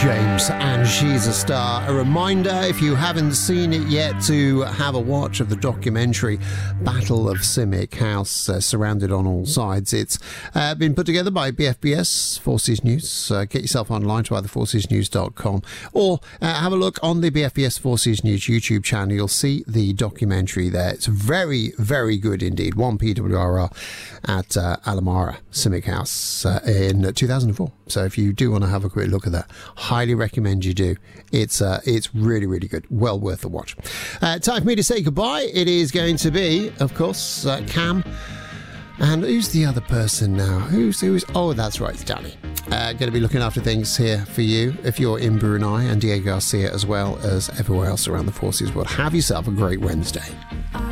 James and She's a Star. A reminder, if you haven't seen it yet, to have a watch of the documentary Battle of Simic House, surrounded on all sides. It's been put together by BFBS, Forces News. Get yourself online to either forcesnews.com or have a look on the BFBS Forces News YouTube channel. You'll see the documentary there. It's very, very good indeed. 1 PWRR at Alamara Simic House in 2004. So if you do want to have a quick look at that, highly recommend you do. It's really, really good. Well worth a watch. Time for me to say goodbye. It is going to be, of course, Cam. And who's the other person now? Who's? Oh, that's right, it's Danny. Going to be looking after things here for you if you're in Brunei, and Diego Garcia as well as everywhere else around the Forces world. Have yourself a great Wednesday.